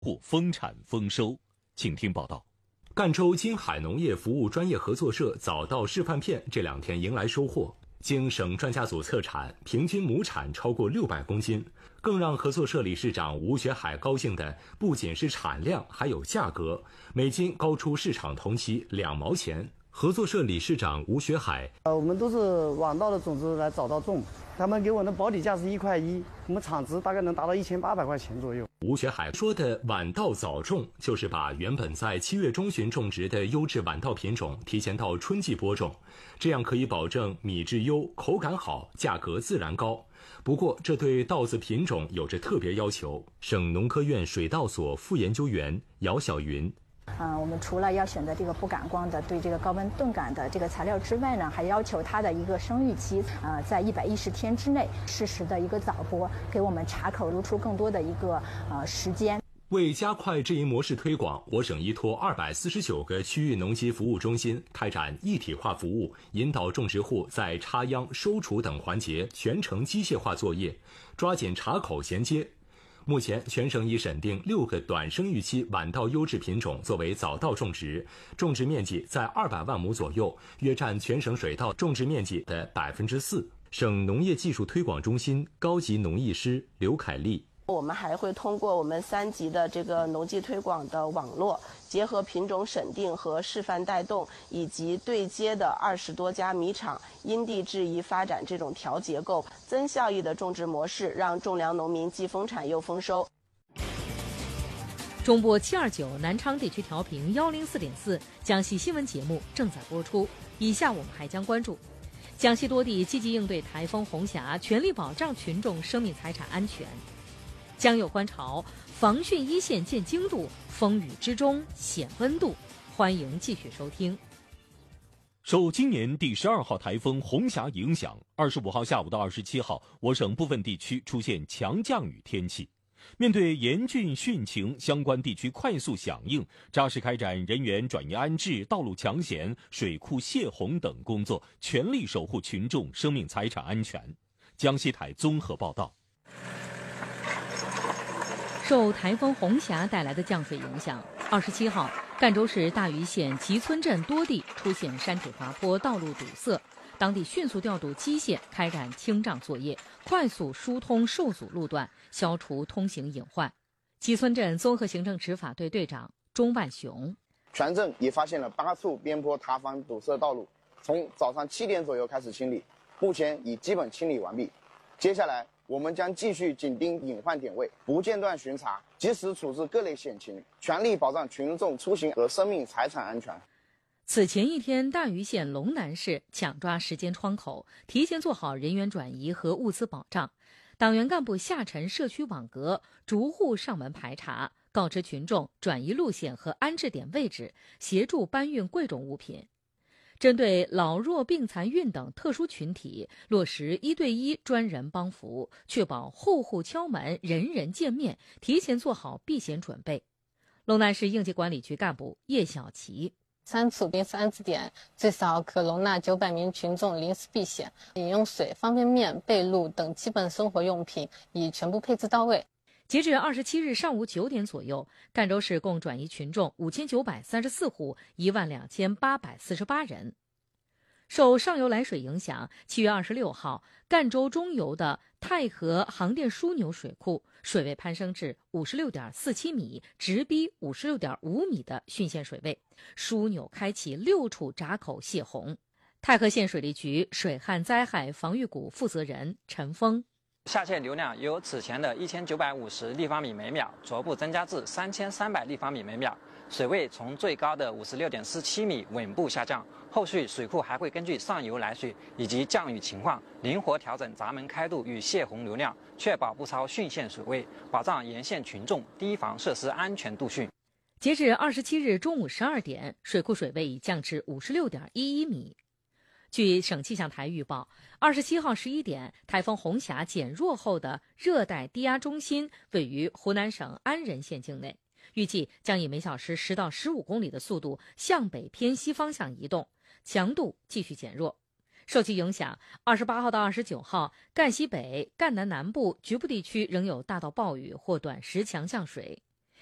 或丰产丰收。请听报道。 赣州金海农业服务专业合作社早稻示范片这2天迎来收获，经省专家组测产，平均亩产超过600公斤。更让合作社理事长吴学海高兴的不仅是产量，还有价格，每斤高出市场同期2毛钱。合作社理事长吴学海： 我们都是晚稻的种子来早稻种，他们给我的保底价是1块1，我们产值大概能达到1800块钱左右。 吴学海说的晚稻早种，就是把原本在7月中旬种植的优质晚稻品种提前到春季播种，这样可以保证米质优、口感好、价格自然高。不过，这对稻子品种有着特别要求。省农科院水稻所副研究员姚晓云： 我们除了要选择这个不感光的对这个高温钝感的这个材料之外呢，还要求它的一个生育期在110天之内适时的一个早播，给我们茶口露出更多的一个时间。 为加快这一模式推广，我省依托249个区域农机服务中心开展一体化服务，引导种植户在插秧、收储等环节全程机械化作业，抓紧茶口衔接。目前，全省已审定6个短生育期晚稻优质品种作为早稻种植，种植面积在200万亩左右，约占全省水稻种植面积的4%。省农业技术推广中心高级农艺师刘凯丽： 我们还会通过我们3级的这个农技推广的网络，结合品种审定和示范带动，以及对接的20多家米厂，因地制宜发展这种调结构、增效益的种植模式，让种粮农民既丰产又丰收。 中波729南昌地区调频104.4江西新闻节目正在播出。以下我们还将关注：江西多地积极应对台风红霞，全力保障群众生命财产安全。江有观潮，防汛一线见精度，风雨之中显温度。欢迎继续收听。 受今年第12号台风红霞影响，25号下午到27号，我省部分地区出现强降雨天气。面对严峻汛情，相关地区快速响应，扎实开展人员转移安置、道路抢险、水库泄洪等工作，全力守护群众生命财产安全。江西台综合报道。 受台风红霞带来的降水影响，27号，赣州市大余县集村镇多地出现山体滑坡、道路堵塞，当地迅速调度机械开展清障作业，快速疏通受阻路段，消除通行隐患。集村镇综合行政执法队队长钟万雄： 全镇已发现了8处边坡塌方堵塞道路，从早上7点左右开始清理，目前已基本清理完毕。接下来我们将继续紧盯隐患点位，不间断巡查，及时处置各类险情，全力保障群众出行和生命财产安全。 此前一天，大余县龙南市抢抓时间窗口，提前做好人员转移和物资保障。党员干部下沉社区网格，逐户上门排查，告知群众转移路线和安置点位置，协助搬运贵重物品。针对老弱病残孕等特殊群体，落实1对1专人帮扶，确保户户敲门、人人见面，提前做好避险准备。龙南市应急管理局干部叶小琪 3处临时安置点最少可容纳900名群众临时避险，饮用水、方便面、被褥等基本生活用品已全部配置到位。 截至27日上午9点左右，赣州市共转移群众5934户，12848人。受上游来水影响，7月26号，赣州中游的太河航电枢纽水库水位攀升至56.47米，直逼56.5米的汛限水位，枢纽开启6处闸口泄洪。太河县水利局水旱灾害防御股负责人陈峰： 下泄流量由此前的1950立方米每秒逐步增加至3300立方米每秒，水位从最高的56.47米稳步下降。后续水库还会根据上游来水以及降雨情况，灵活调整闸门开度与泄洪流量，确保不超汛限水位，保障沿线群众堤防设施安全度汛。 截至27日中午12点，水库水位已降至56.11米。据省气象台预报，27号11点，台风红霞减弱后的热带低压中心位于湖南省安仁县境内，预计将以每小时10到15公里的速度向北偏西方向移动，强度继续减弱。受其影响，28号到29号，赣西北、赣南南部局部地区仍有大到暴雨或短时强降水。